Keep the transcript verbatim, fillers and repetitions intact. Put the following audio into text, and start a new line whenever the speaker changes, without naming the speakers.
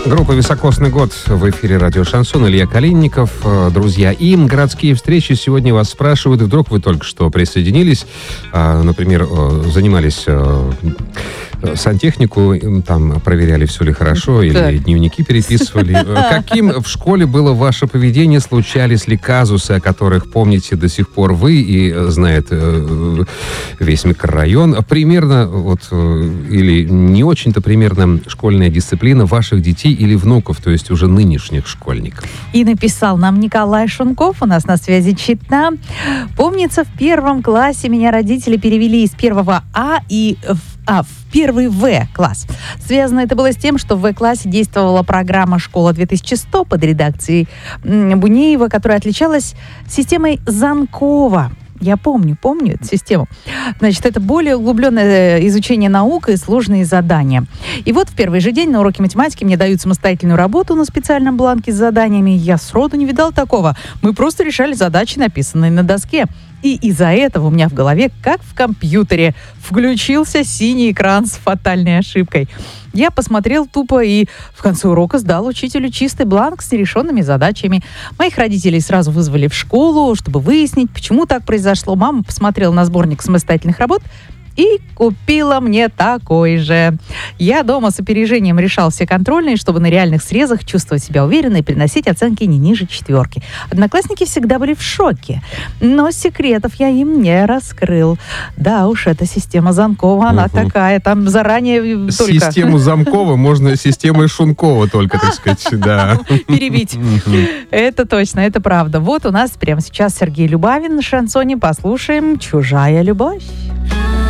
Группа «Високосный год» в эфире радио «Шансон». Илья Калинников. Друзья, им городские встречи. Сегодня вас спрашивают, вдруг вы только что присоединились, например, занимались сантехнику, там проверяли, все ли хорошо, или так. дневники переписывали. Каким в школе было ваше поведение? Случались ли казусы, о которых помните до сих пор вы и знает весь микрорайон? Примерно, вот, или не очень-то примерно школьная дисциплина ваших детей или внуков, то есть уже нынешних школьников?
И написал нам Николай Шунков, у нас на связи Чита. Помнится, в первом классе меня родители перевели из первого А и в А, в первый В класс. Связано это было с тем, что в В-классе действовала программа «Школа две тысячи сто» под редакцией Бунеева, которая отличалась системой Занкова. Я помню, помню эту систему. Значит, это более углубленное изучение наук и сложные задания. И вот в первый же день на уроке математики мне дают самостоятельную работу на специальном бланке с заданиями. Я сроду не видал такого. Мы просто решали задачи, написанные на доске. И из-за этого у меня в голове, как в компьютере, включился синий экран с фатальной ошибкой. Я посмотрел тупо и в конце урока сдал учителю чистый бланк с нерешенными задачами. Моих родителей сразу вызвали в школу, чтобы выяснить, почему так произошло. Мама посмотрела на сборник самостоятельных работ и купила мне такой же. Я дома с опережением решал все контрольные, чтобы на реальных срезах чувствовать себя уверенно и приносить оценки не ниже четверки. Одноклассники всегда были в шоке, но секретов я им не раскрыл. Да уж, эта система Занкова, она угу. такая, там заранее только...
Систему Замкова можно системой Шункова только, так сказать, да.
Перебить. Это точно, это правда. Вот у нас прямо сейчас Сергей Любавин на шансоне. Послушаем «Чужая любовь».